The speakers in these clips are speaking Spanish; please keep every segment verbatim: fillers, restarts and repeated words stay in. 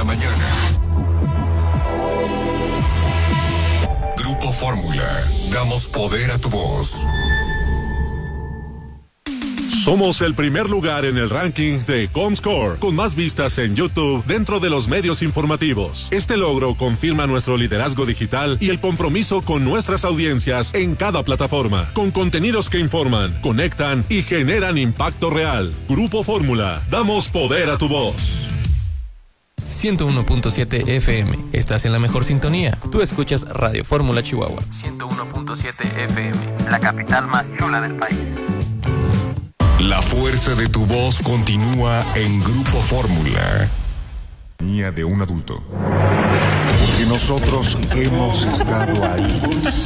la mañana. Grupo Fórmula. Damos poder a tu voz. Somos el primer lugar en el ranking de Comscore, con más vistas en YouTube dentro de los medios informativos. Este logro confirma nuestro liderazgo digital y el compromiso con nuestras audiencias en cada plataforma, con contenidos que informan, conectan y generan impacto real. Grupo Fórmula, damos poder a tu voz. ciento uno punto siete F M. Estás en la mejor sintonía. Tú escuchas Radio Fórmula Chihuahua. ciento uno punto siete F M, la capital más chula del país. La fuerza de tu voz continúa en Grupo Fórmula. De un adulto. Porque nosotros hemos estado ahí.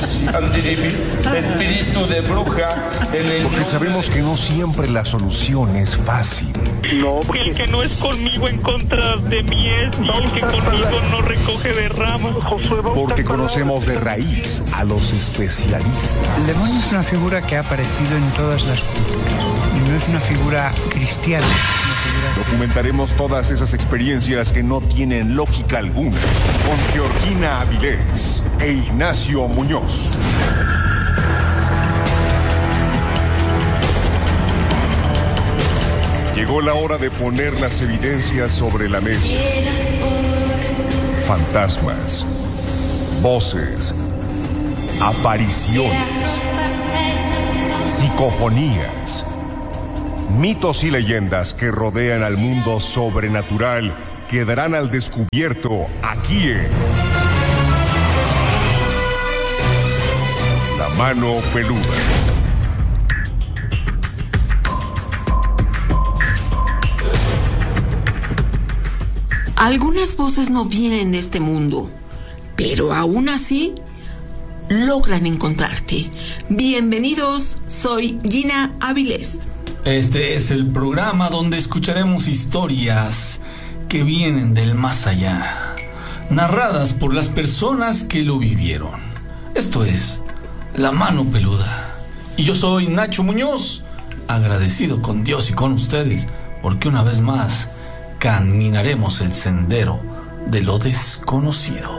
Espíritu de bruja. Porque sabemos que no siempre la solución es fácil. No, porque el que no es conmigo en contra de mí es, y el que conmigo no recoge de ramas. Porque conocemos de raíz a los especialistas. El demonio es una figura que ha aparecido en todas las culturas y no es una figura cristiana. Documentaremos todas esas experiencias que no tienen lógica alguna con Georgina Avilés e Ignacio Muñoz. Llegó la hora de poner las evidencias sobre la mesa. Fantasmas, voces, apariciones, psicofonías, mitos y leyendas que rodean al mundo sobrenatural quedarán al descubierto aquí en La Mano Peluda. Algunas voces no vienen de este mundo, pero aún así logran encontrarte. Bienvenidos, soy Gina Avilés. Este es el programa donde escucharemos historias que vienen del más allá, narradas por las personas que lo vivieron. Esto es La Mano Peluda. Y yo soy Nacho Muñoz, agradecido con Dios y con ustedes, porque una vez más caminaremos el sendero de lo desconocido.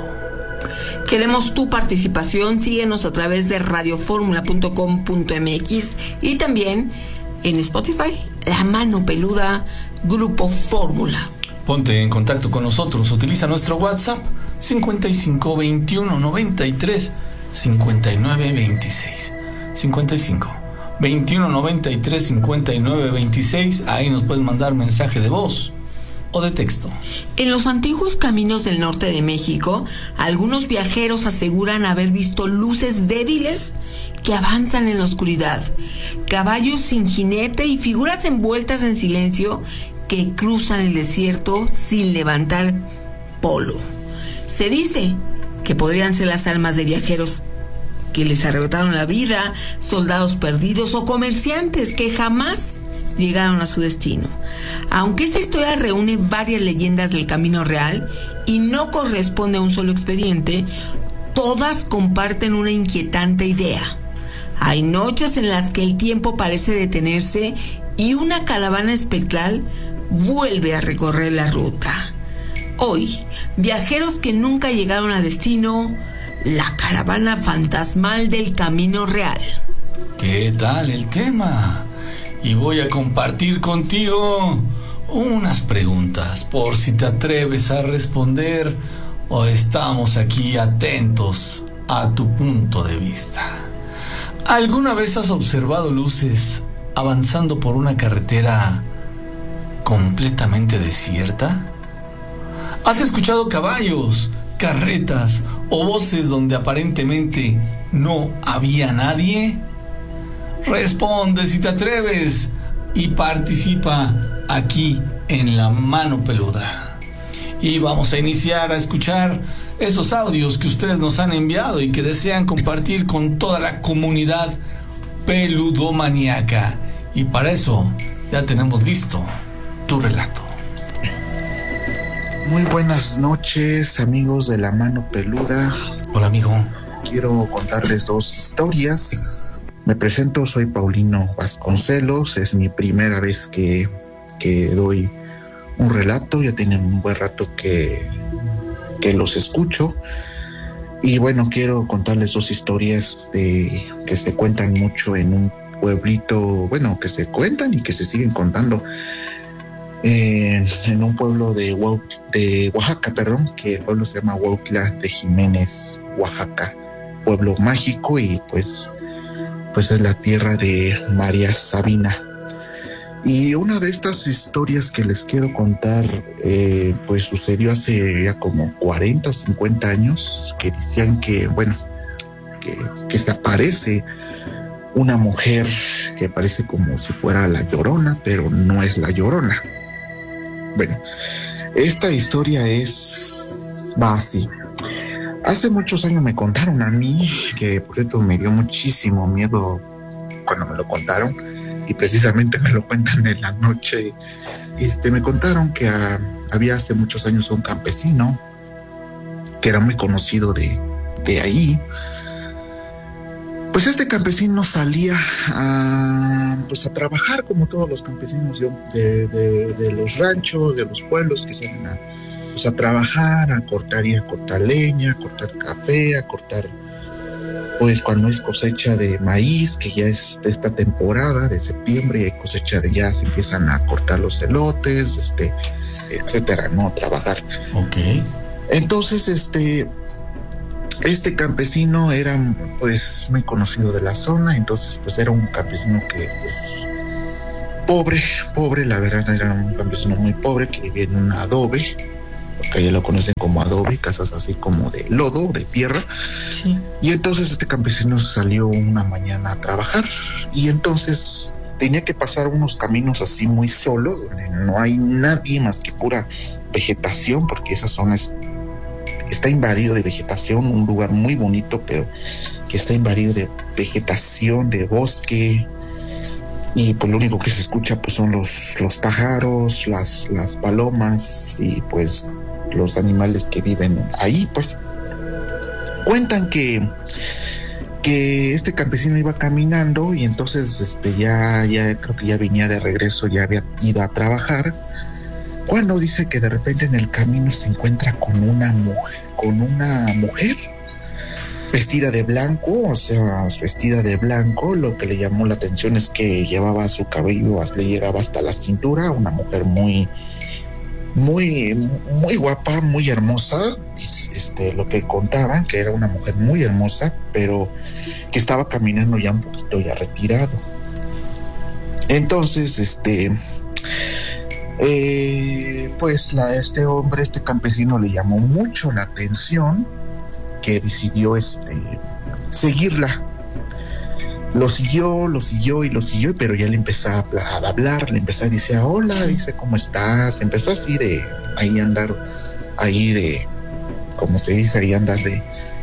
Queremos tu participación. Síguenos a través de radio fórmula punto com punto m x y también en Spotify, La Mano Peluda, Grupo Fórmula. Ponte en contacto con nosotros. Utiliza nuestro WhatsApp cincuenta y cinco veintiuno noventa y tres cincuenta y nueve veintiséis. cincuenta y cinco veintiuno noventa y tres cincuenta y nueve veintiséis. Ahí nos puedes mandar mensaje de voz o de texto. En los antiguos caminos del norte de México, algunos viajeros aseguran haber visto luces débiles que avanzan en la oscuridad, caballos sin jinete y figuras envueltas en silencio que cruzan el desierto sin levantar polo. Se dice que podrían ser las almas de viajeros que les arrebataron la vida, soldados perdidos o comerciantes que jamás llegaron a su destino. Aunque esta historia reúne varias leyendas del camino real y no corresponde a un solo expediente, todas comparten una inquietante idea. Hay noches en las que el tiempo parece detenerse y una caravana espectral vuelve a recorrer la ruta. Hoy, viajeros que nunca llegaron a destino, la caravana fantasmal del camino real. ¿Qué tal el tema? Y voy a compartir contigo unas preguntas por si te atreves a responder o estamos aquí atentos a tu punto de vista. ¿Alguna vez has observado luces avanzando por una carretera completamente desierta? ¿Has escuchado caballos, carretas o voces donde aparentemente no había nadie? Responde si te atreves y participa aquí en La Mano Peluda. Y vamos a iniciar a escuchar esos audios que ustedes nos han enviado y que desean compartir con toda la comunidad peludomaníaca. Y para eso ya tenemos listo tu relato. Muy buenas noches, amigos de La Mano Peluda. Hola, amigo. Quiero contarles dos historias. Me presento, soy Paulino Vasconcelos. Es mi primera vez que, que doy un relato, ya tienen un buen rato que, que los escucho. Y bueno, quiero contarles dos historias de, que se cuentan mucho en un pueblito, bueno, que se cuentan y que se siguen contando eh, en un pueblo de, de Oaxaca, perdón, que el pueblo se llama Huautla de Jiménez, Oaxaca, pueblo mágico, y pues, pues es la tierra de María Sabina. Y una de estas historias que les quiero contar, eh, pues sucedió hace ya como cuarenta o cincuenta años, que decían que, bueno, que, que se aparece una mujer que parece como si fuera la Llorona, pero no es la Llorona. Bueno, esta historia es, va así. Hace muchos años me contaron a mí, que por cierto me dio muchísimo miedo cuando me lo contaron, y precisamente me lo cuentan en la noche. Este, me contaron que uh, había hace muchos años un campesino que era muy conocido de, de ahí. Pues este campesino salía a, pues a trabajar como todos los campesinos de, de, de los ranchos, de los pueblos, que salen a, pues a trabajar, a cortar y a cortar leña, a cortar café, a cortar, pues cuando es cosecha de maíz, que ya es de esta temporada de septiembre, hay cosecha de, ya se empiezan a cortar los elotes, este, etcétera, ¿no? Trabajar. Ok. Entonces, este, este campesino era, pues, muy conocido de la zona. Entonces, pues, era un campesino que, pues, pobre, pobre, la verdad, era un campesino muy pobre que vivía en un adobe, porque allá lo conocen como adobe, casas así como de lodo, de tierra. Sí. Y entonces este campesino salió una mañana a trabajar, y entonces tenía que pasar unos caminos así muy solos, donde no hay nadie más que pura vegetación, porque esa zona es, está invadido de vegetación, un lugar muy bonito, pero que está invadido de vegetación, de bosque, y pues lo único que se escucha pues son los, los pájaros, las, las palomas, y pues los animales que viven ahí. Pues cuentan que que este campesino iba caminando, y entonces este ya ya creo que ya venía de regreso, ya había ido a trabajar, cuando dice que de repente en el camino se encuentra con una mujer, con una mujer vestida de blanco, o sea, vestida de blanco. Lo que le llamó la atención es que llevaba su cabello, le llegaba hasta la cintura, una mujer muy muy muy guapa, muy hermosa. Este, lo que contaban, que era una mujer muy hermosa, pero que estaba caminando ya un poquito ya retirado. Entonces, este eh, pues la, este hombre, este campesino, le llamó mucho la atención, que decidió este seguirla. Lo siguió, lo siguió y lo siguió, pero ya le empezó a, a hablar, le empezó a decir, hola, dice, ¿cómo estás? Empezó así de, ahí andar, ahí de, como se dice, ahí andar de,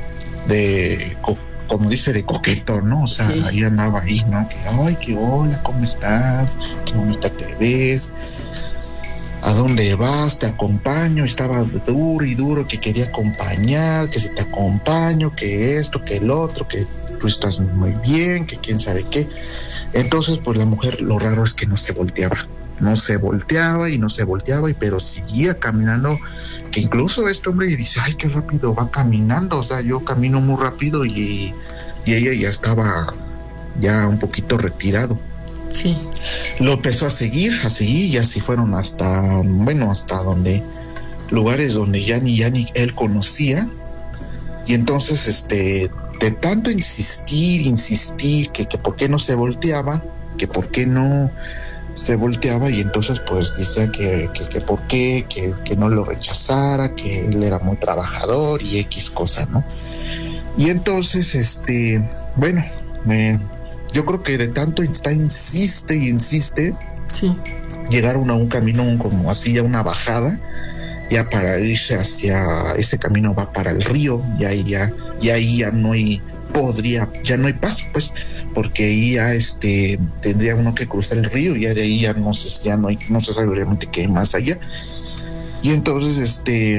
de, co, como dice, de coqueto, ¿no? O sea, sí. Ahí andaba ahí, ¿no? Que, ay, que hola, ¿cómo estás? Qué bonita te ves. ¿A dónde vas? Te acompaño. Estaba duro y duro, que quería acompañar, que si te acompaño, que esto, que el otro, que tú estás muy bien, que quién sabe qué. Entonces, pues la mujer, lo raro es que no se volteaba, no se volteaba y no se volteaba, y pero seguía caminando, que incluso este hombre dice, ay, qué rápido va caminando, o sea, yo camino muy rápido, y, y ella ya estaba ya un poquito retirado. Sí. Lo empezó a seguir, a seguir, y así fueron hasta, bueno, hasta donde, lugares donde ya ni, ya ni él conocía. Y entonces, este, de tanto insistir, insistir, que, que por qué no se volteaba, que por qué no se volteaba, y entonces pues decía que, que, que por qué, que, que no lo rechazara, que él era muy trabajador y X cosa, ¿no? Y entonces, este, bueno, me... yo creo que de tanto está, insiste y insiste, sí, llegaron a un camino como así, a una bajada, ya para irse hacia ese camino va para el río, y ahí ya, y ahí ya no hay, podría, ya no hay paso, pues, porque ahí ya este, tendría uno que cruzar el río, y ya de ahí ya no sé, ya no hay, no se sabe realmente qué hay más allá. Y entonces, este,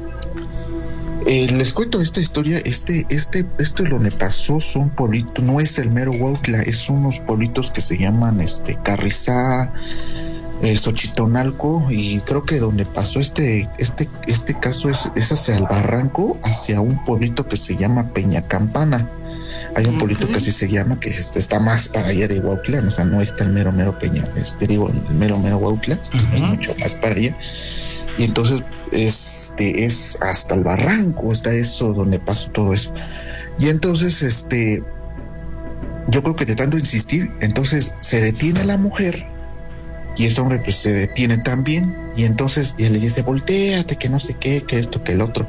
Eh, les cuento esta historia. Este, este, esto lo que pasó son pueblitos, no es el mero Huautla, es unos pueblitos que se llaman este Carrizá, eh, Xochitonalco, y creo que donde pasó este, este, este caso es, es hacia el barranco, hacia un pueblito que se llama Peñacampana. Hay un pueblito okay. que así se llama, que está más para allá de Huautla, o sea, no está el mero mero Peña, este digo, el mero mero Huautla, uh-huh. es mucho más para allá. Y entonces este es hasta el barranco, está eso donde pasó todo eso. Y entonces este yo creo que de tanto insistir, entonces se detiene la mujer y este hombre pues se detiene también, y entonces y le dice, voltéate, que no sé qué, que esto, que el otro.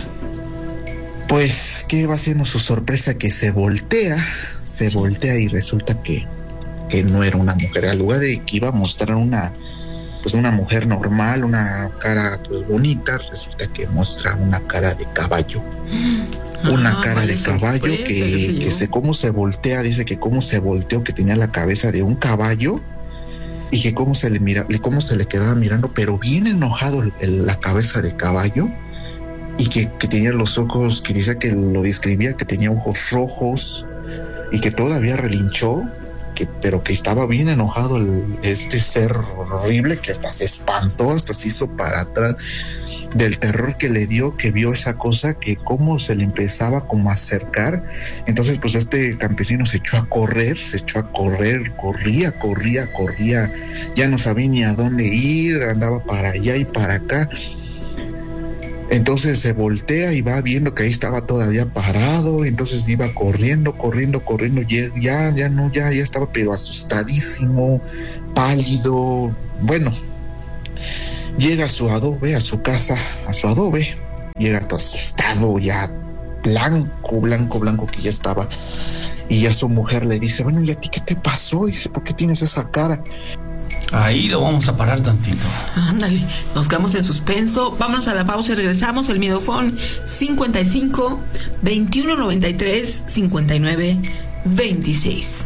Pues, ¿qué va siendo su sorpresa? Que se voltea, se voltea y resulta que, que no era una mujer. Al lugar de que iba a mostrar una, pues una mujer normal, una cara pues bonita, resulta que muestra una cara de caballo. Una ah, cara de caballo que, que se, cómo se voltea, dice que cómo se volteó, que tenía la cabeza de un caballo y que cómo se le mira, cómo se le quedaba mirando, pero bien enojado el, el, la cabeza de caballo. Y que, que tenía los ojos, que dice que lo describía, que tenía ojos rojos y que todavía relinchó, que, pero que estaba bien enojado el, este ser horrible, que hasta se espantó, hasta se hizo para atrás del terror que le dio, que vio esa cosa, que cómo se le empezaba como a acercar. Entonces pues este campesino se echó a correr, se echó a correr, corría, corría, corría, ya no sabía ni a dónde ir, andaba para allá y para acá. Entonces se voltea y va viendo que ahí estaba todavía parado, entonces iba corriendo, corriendo, corriendo, ya, ya, ya no, ya, ya estaba pero asustadísimo, pálido. Bueno, llega a su adobe, a su casa, a su adobe, llega todo asustado, ya blanco, blanco, blanco que ya estaba, y ya su mujer le dice, bueno, ¿y a ti qué te pasó? Y dice, ¿por qué tienes esa cara? Ahí lo vamos a parar tantito. Ándale, nos quedamos en suspenso. Vámonos a la pausa y regresamos. El Miedofón cincuenta y cinco, veintiuno noventa y tres, cincuenta y nueve, veintiséis.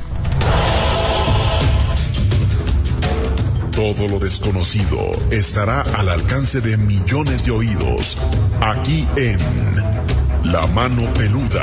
Todo lo desconocido estará al alcance de millones de oídos aquí en La Mano Peluda,